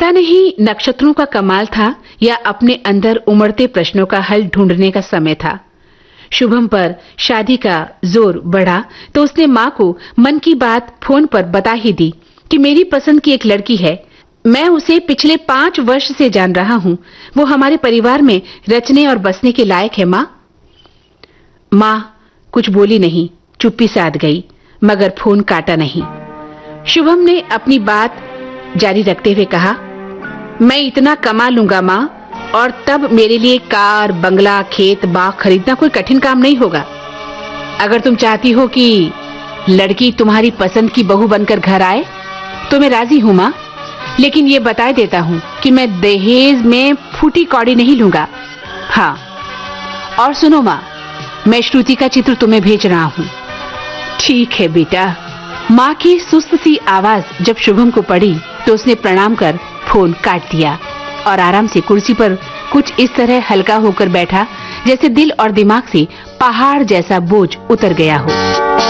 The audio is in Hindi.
पता नहीं नक्षत्रों का कमाल था या अपने अंदर उमड़ते प्रश्नों का हल ढूंढने का समय था। शुभम पर शादी का जोर बढ़ा तो उसने माँ को मन की बात फोन पर बता ही दी कि मेरी पसंद की एक लड़की है। मैं उसे पिछले 5 वर्ष से जान रहा हूँ। वो हमारे परिवार में रचने और बसने के लायक है माँ। माँ कुछ बोली नहीं, चुप्पी साध गई, मगर फोन काटा नहीं। शुभम ने अपनी बात जारी रखते हुए कहा, मैं इतना कमा लूंगा माँ, और तब मेरे लिए कार, बंगला, खेत, बाग खरीदना कोई कठिन काम नहीं होगा। अगर तुम चाहती हो कि लड़की तुम्हारी पसंद की बहू बनकर घर आए तो मैं राजी हूँ माँ, लेकिन ये बता देता हूँ कि मैं दहेज में फूटी कौड़ी नहीं लूंगा। हाँ, और सुनो माँ, मैं श्रुति का चित्र तुम्हें भेज रहा हूँ। ठीक है बेटा। माँ की सुस्त सी आवाज जब शुभम को पड़ी तो उसने प्रणाम कर फोन काट दिया और आराम से कुर्सी पर कुछ इस तरह हल्का होकर बैठा जैसे दिल और दिमाग से पहाड़ जैसा बोझ उतर गया हो।